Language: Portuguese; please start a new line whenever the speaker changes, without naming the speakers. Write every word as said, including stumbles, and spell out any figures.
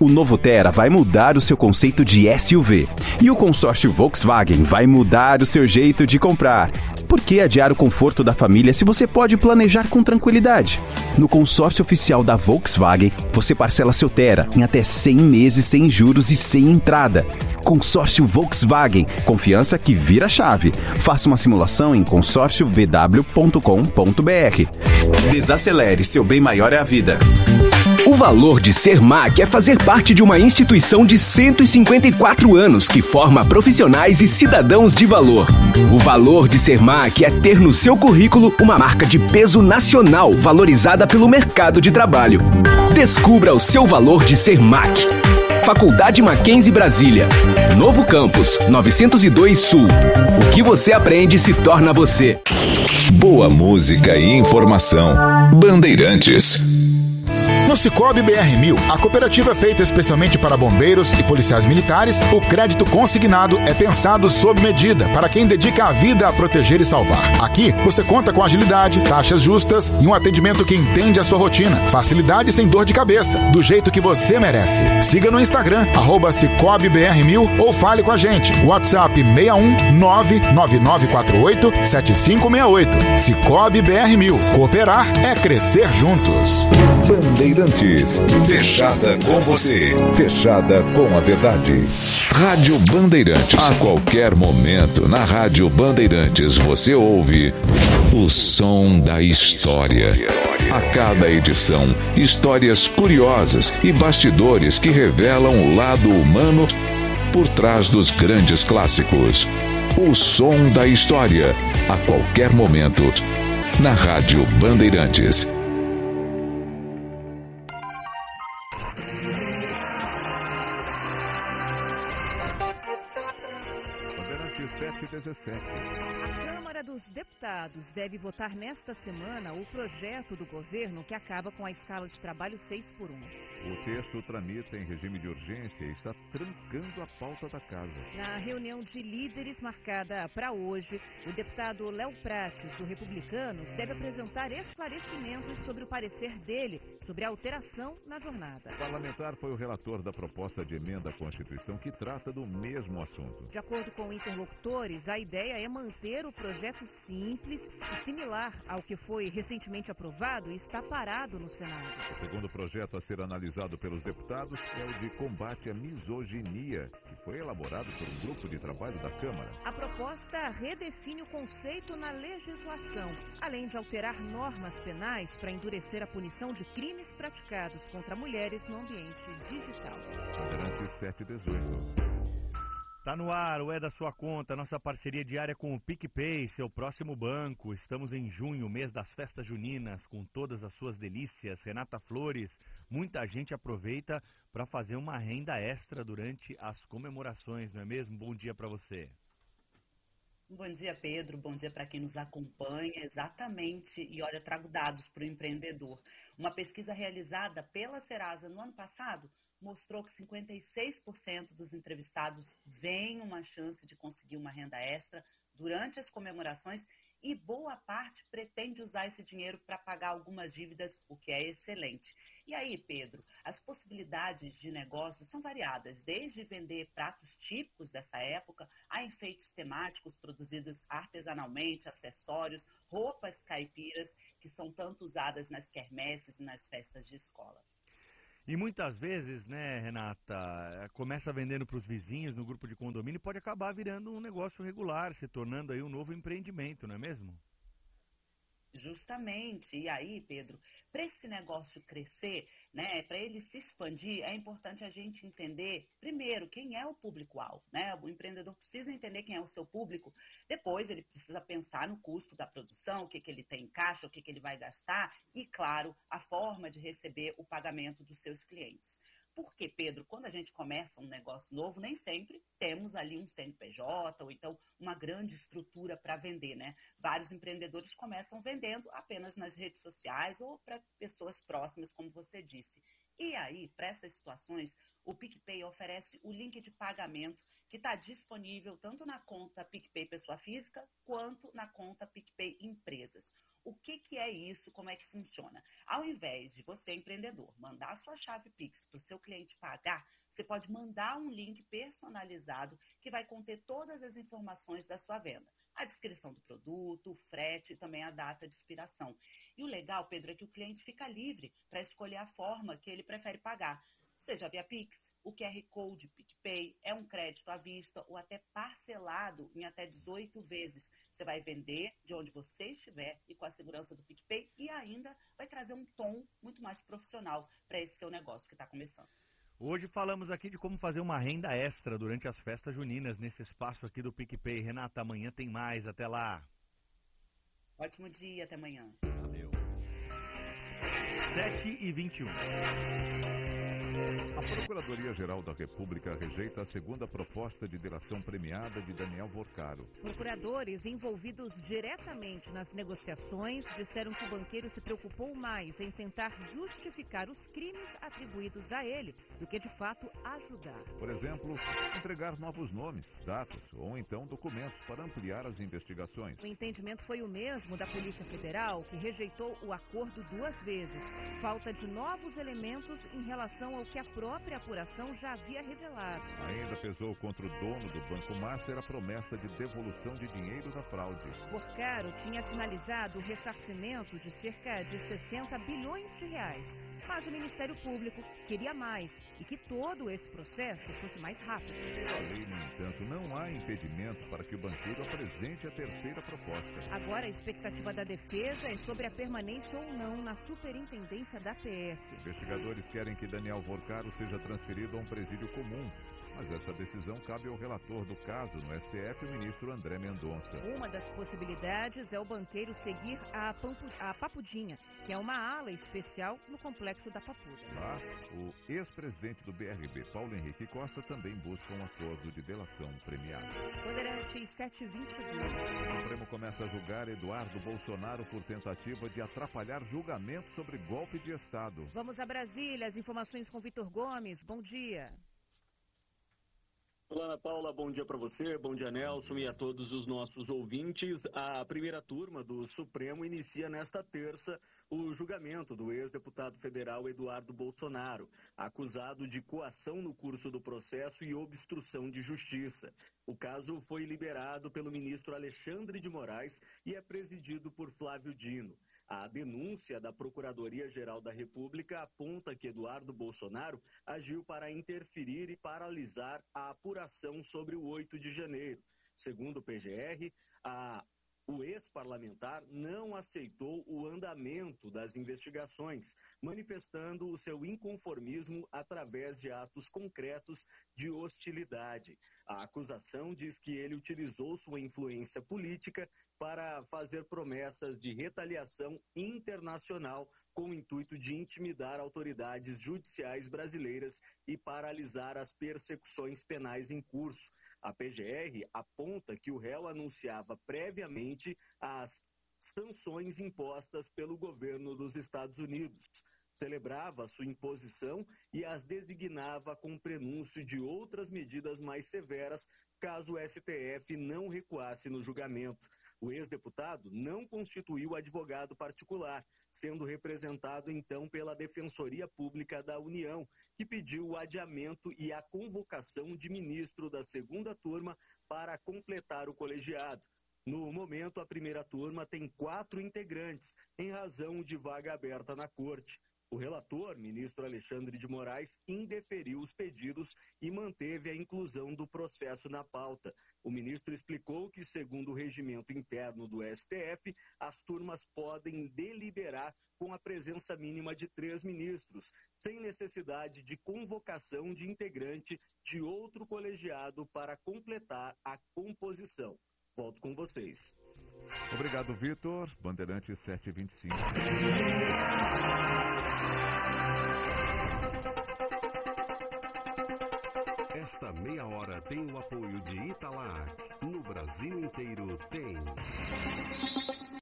O novo Tera vai mudar o seu conceito de S U V. E o consórcio Volkswagen vai mudar o seu jeito de comprar. Por que adiar o conforto da família se você pode planejar com tranquilidade? No consórcio oficial da Volkswagen, você parcela seu Tera em até cem meses sem juros e sem entrada. Consórcio Volkswagen. Confiança que vira chave. Faça uma simulação em consórcio v w ponto com ponto b r. Desacelere, seu bem maior é a vida.
O valor de ser M A C é fazer parte de uma instituição de cento e cinquenta e quatro anos que forma profissionais e cidadãos de valor. O valor de ser M A C é ter no seu currículo uma marca de peso nacional valorizada pelo mercado de trabalho. Descubra o seu valor de ser M A C. Faculdade Mackenzie Brasília. Novo Campus, novecentos e dois Sul. O que você aprende se torna você.
Boa música e informação. Bandeirantes.
No Cicobi B R mil, a cooperativa é feita especialmente para bombeiros e policiais militares. O crédito consignado é pensado sob medida para quem dedica a vida a proteger e salvar. Aqui, você conta com agilidade, taxas justas e um atendimento que entende a sua rotina. Facilidade sem dor de cabeça, do jeito que você merece. Siga no Instagram, arroba Cicobi B R mil ou fale com a gente. WhatsApp seis um nove nove nove quatro oito sete cinco seis oito. Cicobi B R mil. Cooperar é crescer juntos.
Bandeirantes. Fechada com você. Fechada com a verdade. Rádio Bandeirantes. A qualquer momento, na Rádio Bandeirantes, você ouve o som da história. A cada edição, histórias curiosas e bastidores que revelam o lado humano por trás dos grandes clássicos. O som da história. A qualquer momento, na Rádio Bandeirantes.
A Câmara dos Deputados deve votar nesta semana o projeto do governo que acaba com a escala de trabalho seis por um.
O texto tramita em regime de urgência e está trancando a pauta da casa.
Na reunião de líderes marcada para hoje, o deputado Léo Prates, do Republicanos, deve apresentar esclarecimentos sobre o parecer dele sobre a alteração na jornada.
O parlamentar foi o relator da proposta de emenda à Constituição que trata do mesmo assunto.
De acordo com interlocutores, a ideia é manter o projeto simples e similar ao que foi recentemente aprovado e está parado no Senado.
O segundo projeto a ser analisado pelos deputados é o de combate à misoginia, que foi elaborado por um grupo de trabalho da Câmara.
A proposta redefine o conceito na legislação, além de alterar normas penais para endurecer a punição de crimes praticados contra mulheres no ambiente digital.
Durante sete e dezoito.
Tá no ar, o É da Sua Conta, nossa parceria diária com o PicPay, seu próximo banco. Estamos em junho, mês das festas juninas, com todas as suas delícias. Renata Flores, muita gente aproveita para fazer uma renda extra durante as comemorações, não é mesmo? Bom dia para você.
Bom dia, Pedro. Bom dia para quem nos acompanha. Exatamente. E olha, trago dados para o empreendedor. Uma pesquisa realizada pela Serasa no ano passado mostrou que cinquenta e seis por cento dos entrevistados veem uma chance de conseguir uma renda extra durante as comemorações e boa parte pretende usar esse dinheiro para pagar algumas dívidas, o que é excelente. E aí, Pedro, as possibilidades de negócio são variadas, desde vender pratos típicos dessa época a enfeites temáticos produzidos artesanalmente, acessórios, roupas caipiras, que são tanto usadas nas quermesses e nas festas de escola.
E muitas vezes, né, Renata, começa vendendo para os vizinhos no grupo de condomínio e pode acabar virando um negócio regular, se tornando aí um novo empreendimento, não é mesmo?
Justamente. E aí, Pedro, para esse negócio crescer, né, para ele se expandir, é importante a gente entender, primeiro, quem é o público-alvo, né? O empreendedor precisa entender quem é o seu público, depois ele precisa pensar no custo da produção, o que, que ele tem em caixa, o que, que ele vai gastar e, claro, a forma de receber o pagamento dos seus clientes. Porque, Pedro, quando a gente começa um negócio novo, nem sempre temos ali um C N P J ou então uma grande estrutura para vender, né? Vários empreendedores começam vendendo apenas nas redes sociais ou para pessoas próximas, como você disse. E aí, para essas situações, o PicPay oferece o link de pagamento que está disponível tanto na conta PicPay Pessoa Física quanto na conta PicPay Empresas. O que, que é isso? Como é que funciona? Ao invés de você, empreendedor, mandar a sua chave Pix para o seu cliente pagar, você pode mandar um link personalizado que vai conter todas as informações da sua venda. A descrição do produto, o frete e também a data de expiração. E o legal, Pedro, é que o cliente fica livre para escolher a forma que ele prefere pagar. Seja via Pix, o Q R Code PicPay, é um crédito à vista ou até parcelado em até dezoito vezes. Você vai vender de onde você estiver e com a segurança do PicPay e ainda vai trazer um tom muito mais profissional para esse seu negócio que está começando.
Hoje falamos aqui de como fazer uma renda extra durante as festas juninas nesse espaço aqui do PicPay. Renata, amanhã tem mais. Até lá.
Ótimo dia, até amanhã.
Valeu. sete e vinte e um.
A Procuradoria-Geral da República rejeita a segunda proposta de delação premiada de Daniel Vorcaro.
Procuradores envolvidos diretamente nas negociações disseram que o banqueiro se preocupou mais em tentar justificar os crimes atribuídos a ele do que, de fato, ajudar.
Por exemplo, entregar novos nomes, datas ou então documentos para ampliar as investigações.
O entendimento foi o mesmo da Polícia Federal, que rejeitou o acordo duas vezes. Falta de novos elementos em relação ao que a própria apuração já havia revelado.
Ainda pesou contra o dono do Banco Master a promessa de devolução de dinheiro da fraude.
Vorcaro tinha sinalizado o ressarcimento de cerca de sessenta bilhões de reais. Mas o Ministério Público queria mais e que todo esse processo fosse mais rápido.
Pela lei, no entanto, não há impedimento para que o banqueiro apresente a terceira proposta.
Agora a expectativa da defesa é sobre a permanência ou não na superintendência da P F.
Investigadores querem que Daniel Vorcaro seja transferido a um presídio comum. Mas essa decisão cabe ao relator do caso no S T F, o ministro André Mendonça.
Uma das possibilidades é o banqueiro seguir a, Pampu, a Papudinha, que é uma ala especial no complexo da Papuda.
Lá, o ex-presidente do B R B, Paulo Henrique Costa, também busca um acordo de delação premiada.
Bandeirantes sete e vinte e dois.
O Supremo começa a julgar Eduardo Bolsonaro por tentativa de atrapalhar julgamento sobre golpe de Estado.
Vamos a Brasília, as informações com Vitor Gomes. Bom dia.
Olá, Ana Paula, bom dia para você, bom dia, Nelson, e a todos os nossos ouvintes. A primeira turma do Supremo inicia nesta terça o julgamento do ex-deputado federal Eduardo Bolsonaro, acusado de coação no curso do processo e obstrução de justiça. O caso foi liberado pelo ministro Alexandre de Moraes e é presidido por Flávio Dino. A denúncia da Procuradoria-Geral da República aponta que Eduardo Bolsonaro agiu para interferir e paralisar a apuração sobre o oito de janeiro. Segundo o P G R, a o ex-parlamentar não aceitou o andamento das investigações, manifestando o seu inconformismo através de atos concretos de hostilidade. A acusação diz que ele utilizou sua influência política para fazer promessas de retaliação internacional com o intuito de intimidar autoridades judiciais brasileiras e paralisar as persecuções penais em curso. A P G R aponta que o réu anunciava previamente as sanções impostas pelo governo dos Estados Unidos, celebrava sua imposição e as designava com prenúncio de outras medidas mais severas caso o S T F não recuasse no julgamento. O ex-deputado não constituiu advogado particular, sendo representado então pela Defensoria Pública da União, que pediu o adiamento e a convocação de ministro da segunda turma para completar o colegiado. No momento, a primeira turma tem quatro integrantes, em razão de vaga aberta na corte. O relator, ministro Alexandre de Moraes, indeferiu os pedidos e manteve a inclusão do processo na pauta. O ministro explicou que, segundo o regimento interno do S T F, as turmas podem deliberar com a presença mínima de três ministros, sem necessidade de convocação de integrante de outro colegiado para completar a composição. Volto com vocês.
Obrigado, Vitor. Bandeirantes sete e vinte e cinco.
Esta meia hora tem o apoio de Italac. No Brasil inteiro tem.